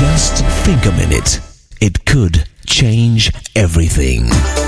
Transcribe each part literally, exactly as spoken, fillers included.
Just think a minute. It could change everything.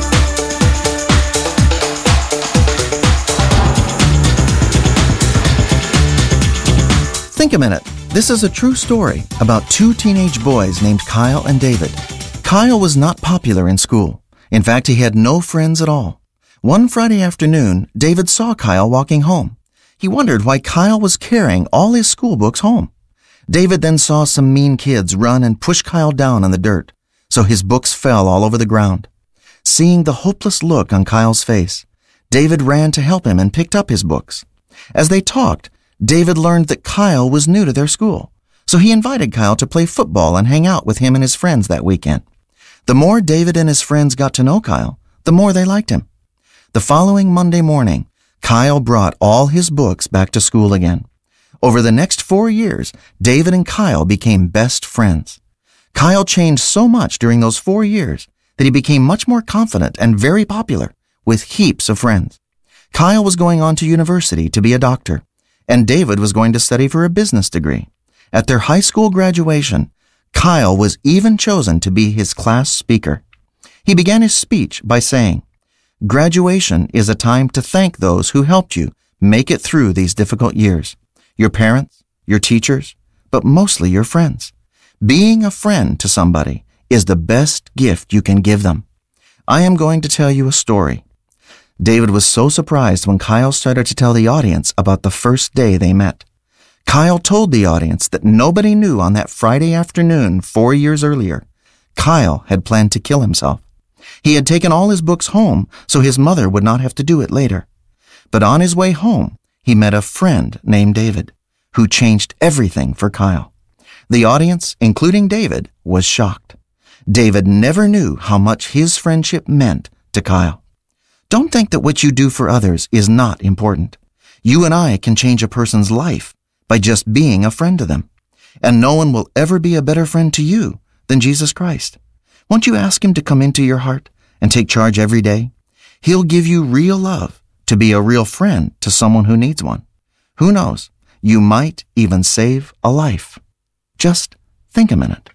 Think a minute. This is a true story about two teenage boys named Kyle and David. Kyle was not popular in school. In fact, he had no friends at all. One Friday afternoon, David saw Kyle walking home. He wondered why Kyle was carrying all his school books home. David then saw some mean kids run and push Kyle down in the dirt, so his books fell all over the ground. Seeing the hopeless look on Kyle's face, David ran to help him and picked up his books. As they talked, David learned that Kyle was new to their school, so he invited Kyle to play football and hang out with him and his friends that weekend. The more David and his friends got to know Kyle, the more they liked him. The following Monday morning, Kyle brought all his books back to school again. Over the next four years, David and Kyle became best friends. Kyle changed so much during those four years that he became much more confident and very popular, with heaps of friends. Kyle was going on to university to be a doctor, and David was going to study for a business degree. At their high school graduation, Kyle was even chosen to be his class speaker. He began his speech by saying, "Graduation is a time to thank those who helped you make it through these difficult years. Your parents, your teachers, but mostly your friends. Being a friend to somebody is the best gift you can give them. I am going to tell you a story." David was so surprised when Kyle started to tell the audience about the first day they met. Kyle told the audience that nobody knew on that Friday afternoon four years earlier, Kyle had planned to kill himself. He had taken all his books home so his mother would not have to do it later. But on his way home, he met a friend named David, who changed everything for Kyle. The audience, including David, was shocked. David never knew how much his friendship meant to Kyle. Don't think that what you do for others is not important. You and I can change a person's life by just being a friend to them. And no one will ever be a better friend to you than Jesus Christ. Won't you ask him to come into your heart and take charge every day? He'll give you real love to be a real friend to someone who needs one. Who knows? You might even save a life. Just think a minute.